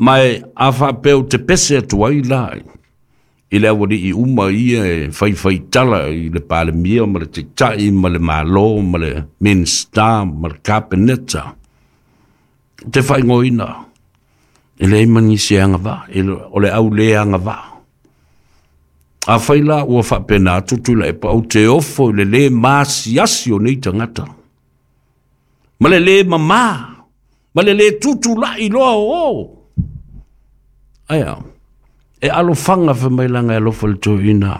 mai a whapeo te pese atu ai lai. I lea wari I uma ia e whai tala I le pāle mia, ma le te tai, ma le malo, ma le minsta, ma le kapeneta. Te whai ngoina. I le imani se anga wā, o le au le anga wā. A whai la ua whapena tutu la e pa au te ofo I le maasi asi o nei tangata. Ma le mamā, ma le tutu la I loa o. Aia. E alo fanga fa mai langa e lofa le toina.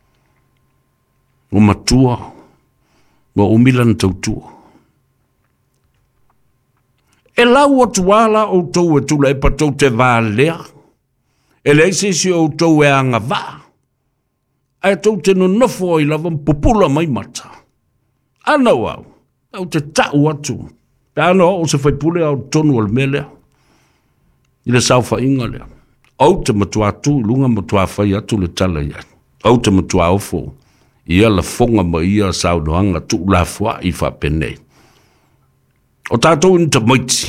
O matua. O umilan tautua. E lau atu wala o tau e tula e patou te vālea. E leise si o tau e anga vā. Ai tau te no nofo I lava mpupula mai mata. Ana wau. Au te tau atu. Pe ana o se whaipule au tonu al melea. I le saufa inga lea. Au te matua atu, lunga matua whai atu le tala ia. Au te matua ofo, ia la fonga ma ia saudoanga tu la fua I whapene. O tātou ni te maiti.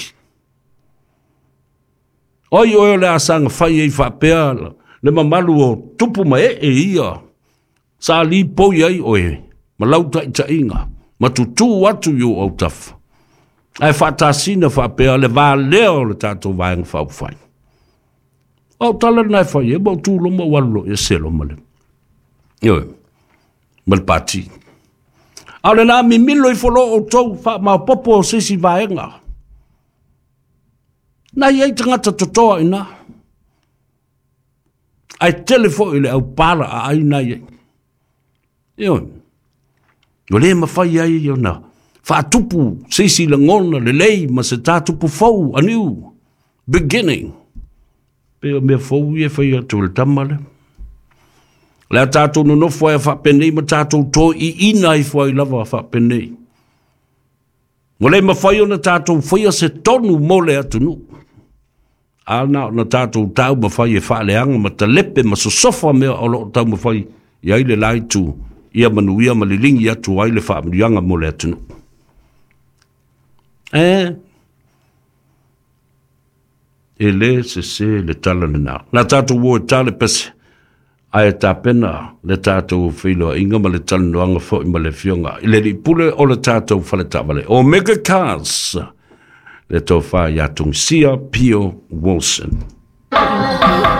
Oi le asanga whai I whapea, le mamalu o tupu ma ia. Sa li poi ai oe, ma lauta I ta inga, ma tutu atu yu au tafa. Ai whatasina whapea le vā leo le tātou vāenga whauwhai. Au tala nai whai e, mau tūlo ma walo e selo male. Ioi, mal pati. Au le nā mi milo I wholo o tau wha ma popo o sisi vaenga. Nā iei tangata totoa ina. Ai telefo I le au para a ai nā iei. Ioi, o le ma whai ai ioi na. Wha tupu sisi la ngona le lei ma se tā tupu fau a new beginning. Pea mea fau e whai atu le tamale. Lea tātou no nofo e whapenei ma tātou tō I ina I whai lava whapenei. Mo le ma whai o na tātou whai se tonu mole atu nu. Ana na tātou tau ma whai e whaaleanga ma ta lepe ma so sofa mea o lo tau ma whai I aile lai tu ia manuia ma lilingi atu aile whaamrianga mole atu nu. E le se le tala le nā. Na tātou wo e tale pese. Ai tā pena le tātou whiloa inga ma le tala noanga fo I ma le fionga. I le pule o le tātou whale tāwale. O Mega Cars. Le tō wha iatung Sia Pio Wilson.